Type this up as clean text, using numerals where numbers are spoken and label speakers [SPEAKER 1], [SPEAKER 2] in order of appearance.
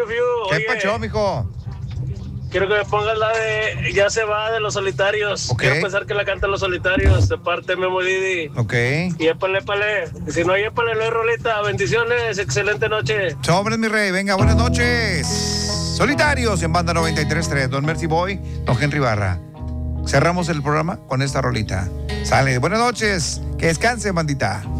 [SPEAKER 1] fiu.
[SPEAKER 2] ¿Qué
[SPEAKER 1] Oye,
[SPEAKER 2] pacho, mijo?
[SPEAKER 1] quiero que me pongas la de Ya se va de Los Solitarios.
[SPEAKER 2] Ok.
[SPEAKER 1] Quiero pensar que la cantan Los Solitarios, de parte de Memo Didi.
[SPEAKER 2] Ok.
[SPEAKER 1] Y épale. Si no, épale, no hay rolita. Bendiciones, excelente noche.
[SPEAKER 2] Sobres, mi rey. Venga, buenas noches. Solitarios en Banda 93.3. Don Mercy Boy, don Henry Barra. Cerramos el programa con esta rolita. Sale. Buenas noches. Que descanse, bandita.